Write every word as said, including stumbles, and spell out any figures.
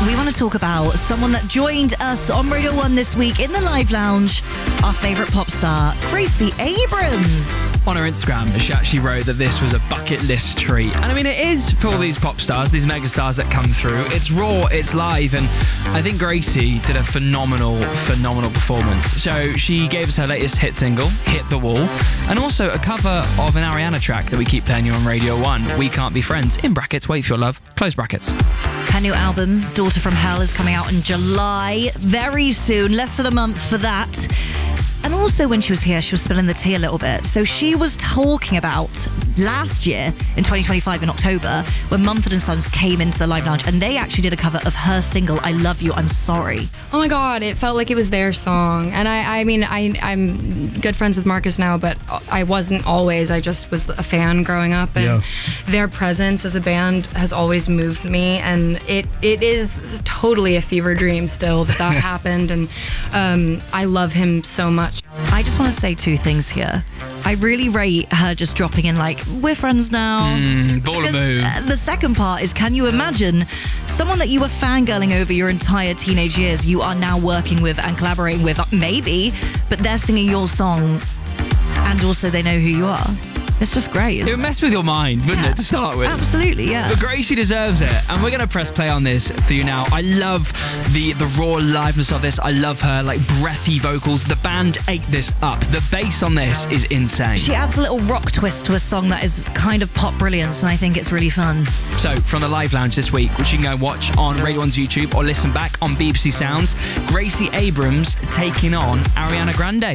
We want to talk about someone that joined us on Radio one this week in the Live Lounge, our favourite pop star, Gracie Abrams. On her Instagram, she actually wrote that this was a bucket list treat. And I mean, it is for all these pop stars, these mega stars that come through. It's raw, it's live, and I think Gracie did a phenomenal, phenomenal performance. So she gave us her latest hit single, Hit the Wall, and also a cover of an Ariana track that we keep playing you on Radio one, We Can't Be Friends, in brackets, Wait for Your Love, close brackets. Her new album, Daughter from Hell, is coming out in July, very soon, less than a month for that. And also when she was here, she was spilling the tea a little bit. So she was talking about last year, in twenty twenty-five, in October, when Mumford and Sons came into the Live Lounge, and they actually did a cover of her single, I Love You, I'm Sorry. Oh my God, it felt like it was their song. And I, I mean, I, I'm good friends with Marcus now, but I wasn't always. I just was a fan growing up, and yeah. their presence as a band has always moved me. And it, it is totally a fever dream still that that happened. And um, I love him so much. I just want to say two things here. I really rate her just dropping in like, we're friends now. Mm, baller move. Uh, the second part is, can you imagine someone that you were fangirling over your entire teenage years, you are now working with and collaborating with, maybe, but they're singing your song and also they know who you are. It's just great. It would mess with your mind, wouldn't yeah. it, to start with? Absolutely, yeah. But Gracie deserves it, and we're going to press play on this for you now. I love the, the raw liveness of this. I love her, like, breathy vocals. The band ate this up. The bass on this is insane. She adds a little rock twist to a song that is kind of pop brilliance, and I think it's really fun. So, from the Live Lounge this week, which you can go and watch on Radio one's YouTube or listen back on B B C Sounds, Gracie Abrams taking on Ariana Grande.